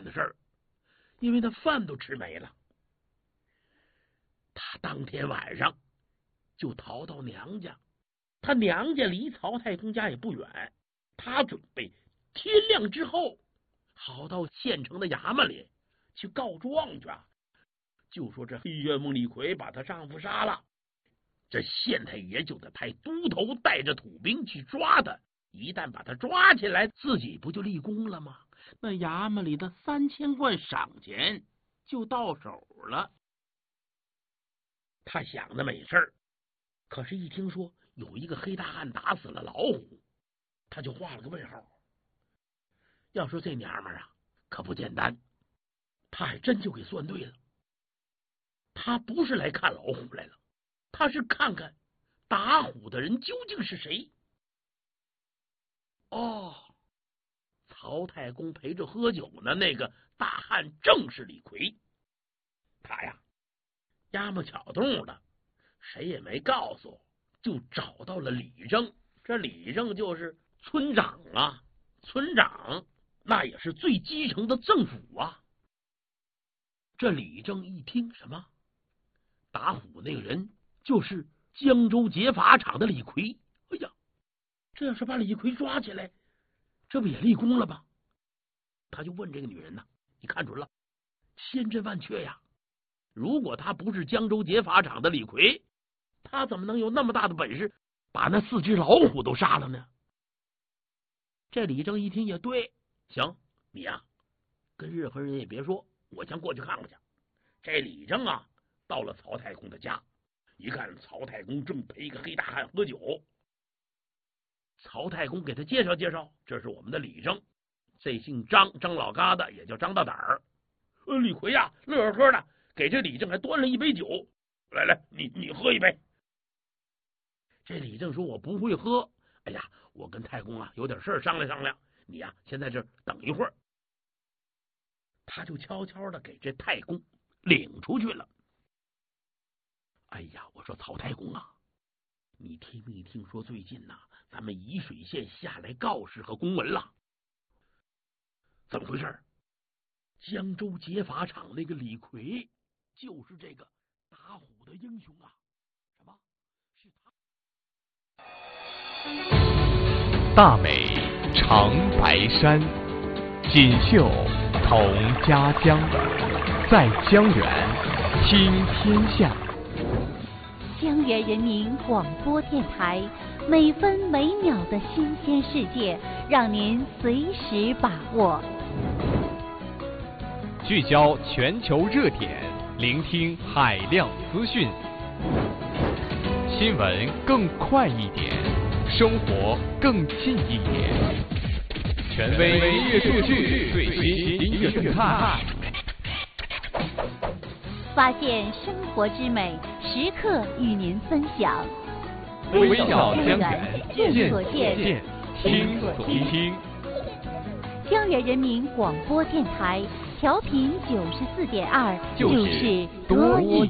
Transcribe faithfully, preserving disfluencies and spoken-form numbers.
的事儿，因为他饭都吃没了。他当天晚上就逃到娘家，他娘家离曹太公家也不远，他准备天亮之后好到县城的衙门里去告状去，就说这黑旋风李逵把他丈夫杀了，这县太爷就得派都头带着土兵去抓他，一旦把他抓起来，自己不就立功了吗？那衙门里的三千贯赏钱就到手了。他想的没事儿，可是一听说有一个黑大汉打死了老虎，他就画了个问号。要说这娘们儿啊，可不简单，他还真就给算对了。他不是来看老虎来了，他是看看打虎的人究竟是谁。哦，曹太公陪着喝酒呢，那个大汉正是李逵。他呀压么巧动的，谁也没告诉，就找到了李正。这李正就是村长啊，村长那也是最基层的政府啊。这李正一听，什么打虎那个人就是江州劫法场的李逵，哎呀，这要是把李逵抓起来，这不也立功了吗？他就问这个女人呢，你看准了，千真万确呀，如果他不是江州劫法场的李逵，他怎么能有那么大的本事把那四只老虎都杀了呢？这李正一听也对，行，你呀跟任何人也别说，我先过去看看去。这李正啊到了曹太公的家，一看曹太公正陪一个黑大汉喝酒。曹太公给他介绍介绍，这是我们的李正，这姓张，张老疙瘩，也叫张大胆儿。呃，李逵呀乐呵呵的给这李正还端了一杯酒，来来，你你喝一杯。这李正说，我不会喝，哎呀，我跟太公啊有点事儿商量商量，你呀先在这儿等一会儿。他就悄悄的给这太公领出去了。哎呀，我说曹太公啊，你听没听说最近呐、啊，咱们沂水县下来告示和公文了？怎么回事？江州劫法场那个李逵就是这个打虎的英雄啊！什么？是他？大美长白山，锦绣同家乡，在江源听天下。 江源人民广播电台，每分每秒的新鲜世界，让您随时把握。 聚焦全球热点，聆听海量资讯，新闻更快一点，生活更近一点。权威音乐数据，最新音乐动态， 发现生活之美，时刻与您分享。 微笑江源， 见所见， 听所听。 江源人民广播电台，调频九十四点二，就是多义。